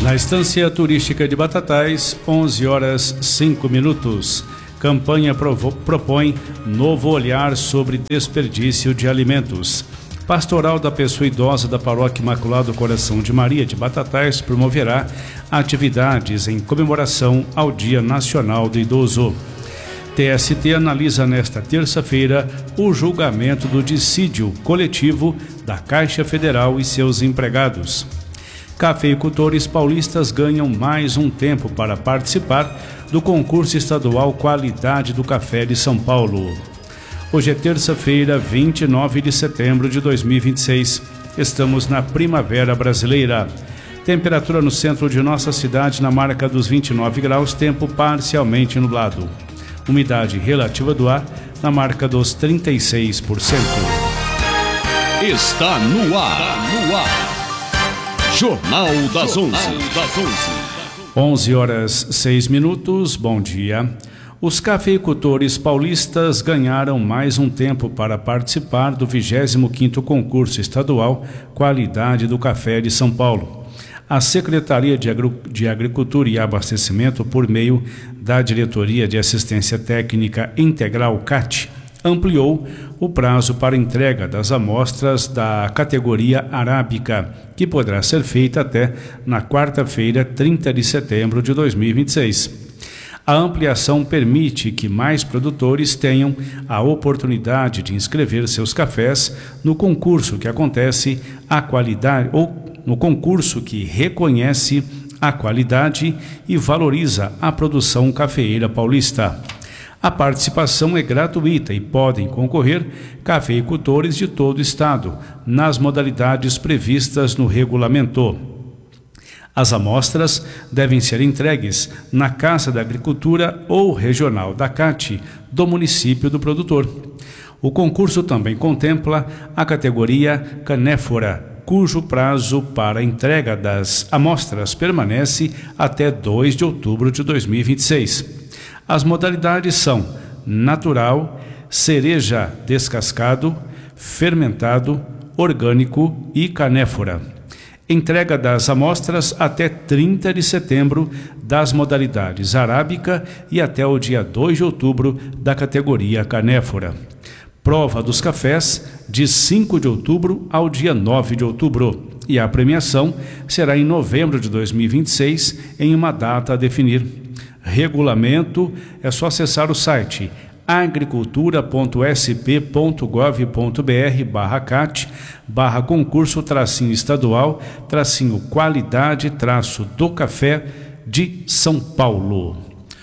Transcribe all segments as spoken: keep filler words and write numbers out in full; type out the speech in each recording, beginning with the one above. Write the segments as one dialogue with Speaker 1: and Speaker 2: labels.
Speaker 1: Na estância turística de Batatais, onze horas cinco minutos. Campanha provo- propõe novo olhar sobre desperdício de alimentos. Pastoral da Pessoa Idosa da Paróquia Imaculado Coração de Maria de Batatais promoverá atividades em comemoração ao Dia Nacional do Idoso. T S T analisa nesta terça-feira o julgamento do dissídio coletivo da Caixa Federal e seus empregados. Cafeicultores paulistas ganham mais um tempo para participar do concurso estadual Qualidade do Café de São Paulo. Hoje é terça-feira, vinte e nove de setembro de dois mil e vinte e seis. Estamos na primavera brasileira. Temperatura no centro de nossa cidade na marca dos vinte e nove graus, tempo parcialmente nublado. Umidade relativa do ar na marca dos trinta e seis por cento.
Speaker 2: Está no ar, no ar. Jornal das onze.
Speaker 1: onze horas seis minutos, bom dia. Os cafeicultores paulistas ganharam mais um tempo para participar do vigésimo quinto concurso estadual Qualidade do Café de São Paulo. A Secretaria de, Agri- de Agricultura e Abastecimento, por meio da Diretoria de Assistência Técnica Integral C A T, ampliou o prazo para entrega das amostras da categoria arábica, que poderá ser feita até na quarta-feira, trinta de setembro de dois mil e vinte e seis. A ampliação permite que mais produtores tenham a oportunidade de inscrever seus cafés no concurso que acontece a qualidade ou no concurso que reconhece a qualidade e valoriza a produção cafeeira paulista. A participação é gratuita e podem concorrer cafeicultores de todo o estado, nas modalidades previstas no regulamento. As amostras devem ser entregues na Casa da Agricultura ou Regional da C A T do município do produtor. O concurso também contempla a categoria canéfora, cujo prazo para entrega das amostras permanece até dois de outubro de dois mil e vinte e seis. As modalidades são natural, cereja descascado, fermentado, orgânico e canéfora. Entrega das amostras até trinta de setembro das modalidades arábica e até o dia dois de outubro da categoria canéfora. Prova dos cafés de cinco de outubro ao dia nove de outubro. E a premiação será em novembro de dois mil e vinte e seis, em uma data a definir. Regulamento é só acessar o site agricultura ponto s p ponto gov ponto b r barra cat barra concurso tracinho estadual tracinho qualidade traço do café de São Paulo.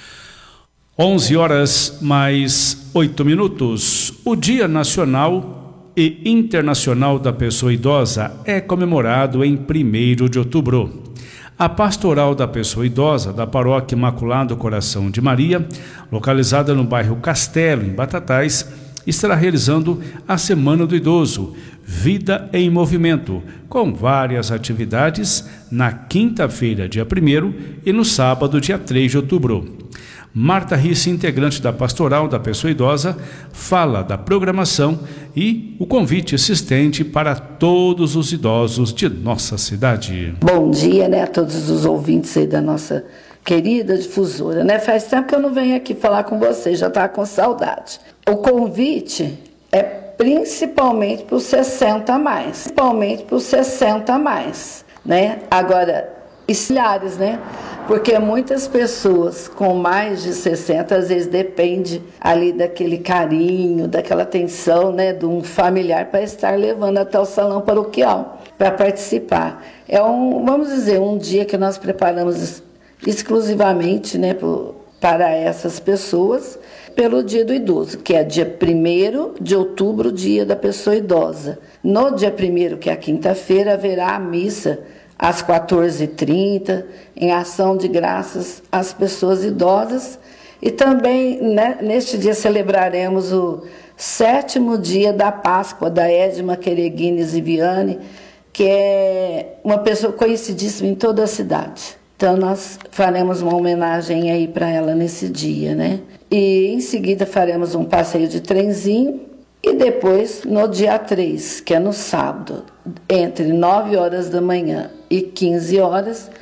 Speaker 1: onze horas mais oito minutos. O Dia Nacional e Internacional da Pessoa Idosa é comemorado em primeiro de outubro. A Pastoral da Pessoa Idosa da Paróquia Imaculado Coração de Maria, localizada no bairro Castelo, em Batatais, estará realizando a Semana do Idoso, Vida em Movimento, com várias atividades na quinta-feira, dia primeiro, e no sábado, dia três de outubro. Marta Risse, integrante da Pastoral da Pessoa Idosa, fala da programação e o convite se estende para todos os idosos de nossa cidade.
Speaker 3: Bom dia, né, a todos os ouvintes aí da nossa querida difusora, né? Faz tempo que eu não venho aqui falar com vocês, já tá com saudade. O convite é principalmente para os sessenta a mais, principalmente para os sessenta a mais, né? Agora, milhares, né? Porque muitas pessoas com mais de sessenta, às vezes depende ali daquele carinho, daquela atenção, né, de um familiar para estar levando até o salão paroquial para participar. É um, vamos dizer, um dia que nós preparamos exclusivamente, né, pro, para essas pessoas, pelo Dia do Idoso, que é dia primeiro de outubro, Dia da Pessoa Idosa. No dia primeiro, que é a quinta-feira, haverá a missa às quatorze e trinta, em ação de graças às pessoas idosas. E também, né, neste dia celebraremos o sétimo dia da Páscoa da Edma Quereguines e Viane, que é uma pessoa conhecidíssima em toda a cidade. Então nós faremos uma homenagem aí para ela nesse dia, né? E em seguida faremos um passeio de trenzinho. E depois, no dia três, que é no sábado, entre nove horas da manhã e quinze horas,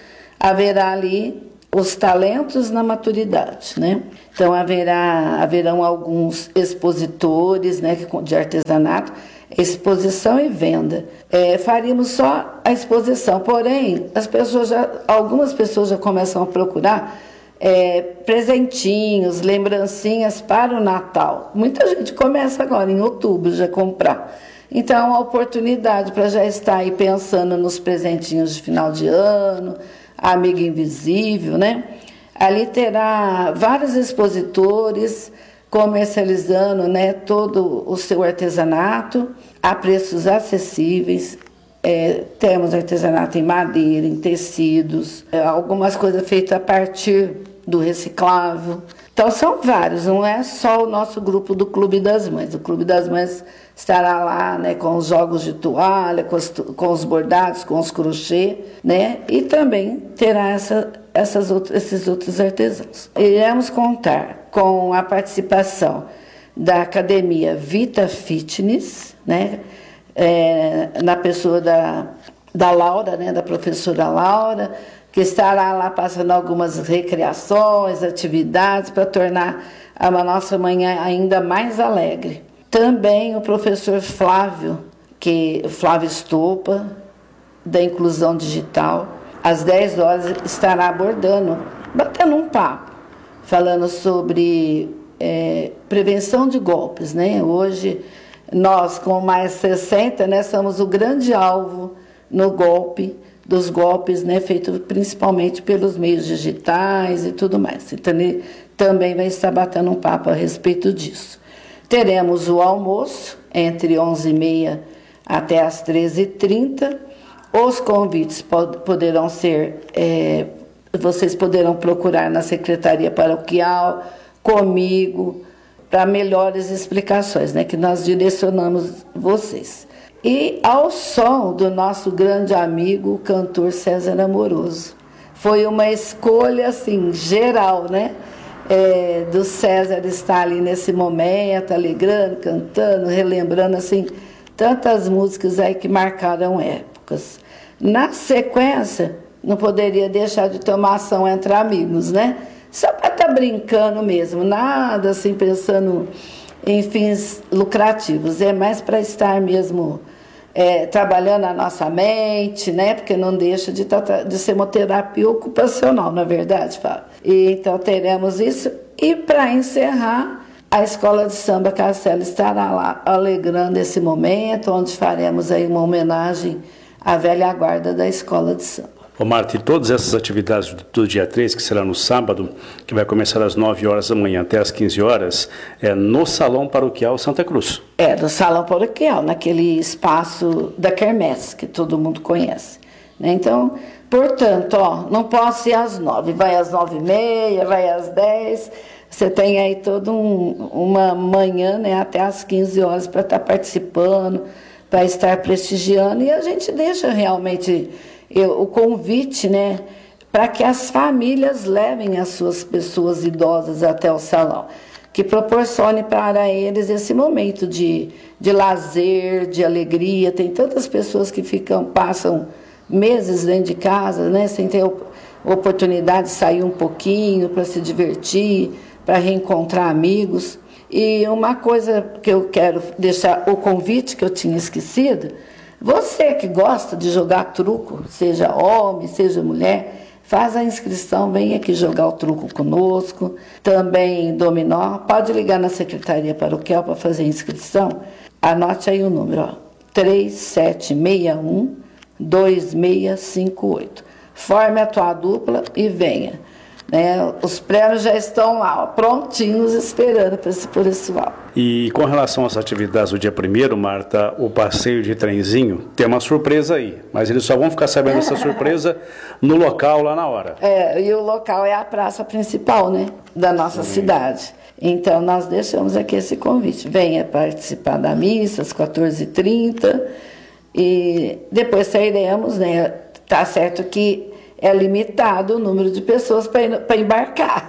Speaker 3: haverá ali os talentos na maturidade, né? Então haverá, haverão alguns expositores, né, de artesanato, exposição e venda. É, faríamos só a exposição, porém, as pessoas já, algumas pessoas já começam a procurar é, presentinhos, lembrancinhas para o Natal. Muita gente começa agora, em outubro, já a comprar. Então, uma oportunidade para já estar aí pensando nos presentinhos de final de ano, Amiga Invisível, né? Ali terá vários expositores comercializando, né, todo o seu artesanato a preços acessíveis. É, temos artesanato em madeira, em tecidos, é, algumas coisas feitas a partir do reciclável. Então são vários, não é só o nosso grupo do Clube das Mães. O Clube das Mães estará lá, né, com os jogos de toalha, com os, com os bordados, com os crochê, né, e também terá essa, essas outras, esses outros artesãos. Iremos contar com a participação da Academia Vita Fitness, né, é, na pessoa da, da Laura, né, da professora Laura, que estará lá passando algumas recreações, atividades para tornar a nossa manhã ainda mais alegre. Também o professor Flávio, que Flávio Estopa, da Inclusão Digital, às dez horas estará abordando, batendo um papo, falando sobre é, prevenção de golpes, né? Hoje, nós com mais sessenta, né, somos o grande alvo no golpe, dos golpes, né, feitos principalmente pelos meios digitais e tudo mais. Então, ele também vai estar batendo um papo a respeito disso. Teremos o almoço entre onze e meia até as treze e trinta. Os convites pod- poderão ser, é, vocês poderão procurar na Secretaria Paroquial, comigo, para melhores explicações, né, que nós direcionamos vocês. E ao som do nosso grande amigo, o cantor César Amoroso. Foi uma escolha, assim, geral, né? É, do César estar ali nesse momento, alegrando, cantando, relembrando, assim, tantas músicas aí que marcaram épocas. Na sequência, não poderia deixar de tomar ação entre amigos, né? Só para estar brincando mesmo, nada assim, pensando em fins lucrativos. É mais para estar mesmo é, trabalhando a nossa mente, né? Porque não deixa de, de ser uma terapia ocupacional, na verdade, Fábio. E, então teremos isso. E para encerrar, a Escola de Samba Castelo estará lá alegrando esse momento, onde faremos aí uma homenagem à velha guarda da Escola de Samba.
Speaker 1: Ô Marta, e todas essas atividades do, do dia três, que será no sábado, que vai começar às nove horas da manhã até às quinze horas, é no Salão Paroquial Santa Cruz. É, no Salão Paroquial, naquele espaço da Quermesse, que todo mundo conhece. Né? Então, portanto, ó, não posso ir às nove, vai às nove e meia, vai às dez, você tem aí toda um, uma manhã, né, até às quinze horas para estar participando, para estar prestigiando, e a gente deixa realmente eu, o convite, né, para que as famílias levem as suas pessoas idosas até o salão, que proporcione para eles esse momento de, de lazer, de alegria. Tem tantas pessoas que ficam, passam meses dentro de casa, né, sem ter oportunidade de sair um pouquinho para se divertir, para reencontrar amigos. E uma coisa que eu quero deixar, o convite que eu tinha esquecido, você que gosta de jogar truco, seja homem, seja mulher, faz a inscrição, vem aqui jogar o truco conosco, também dominó, pode ligar na Secretaria Paroquial para fazer a inscrição, anote aí o número, ó, três sete seis um, dois seis cinco oito. Forme a tua dupla e venha. Né? Os prêmios já estão lá, ó, prontinhos, esperando para esse pessoal. E com relação às atividades do dia primeiro, Marta, o passeio de trenzinho, tem uma surpresa aí, mas eles só vão ficar sabendo essa surpresa no local, lá na hora. É, e o local é a praça principal, né, da nossa Sim. cidade. Então, nós deixamos aqui esse convite. Venha participar da missa às quatorze e trinta e depois sairemos, né, tá certo que é limitado o número de pessoas para embarcar.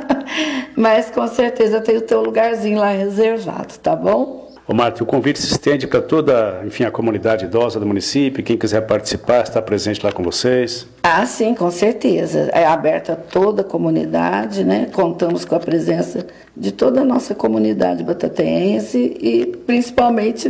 Speaker 1: Mas com certeza tem o teu lugarzinho lá reservado, tá bom? Ô Marta, o convite se estende para toda, enfim, a comunidade idosa do município, quem quiser participar, estar presente lá com vocês.
Speaker 3: Ah, sim, com certeza. É aberta a toda a comunidade, né? Contamos com a presença de toda a nossa comunidade batateense e principalmente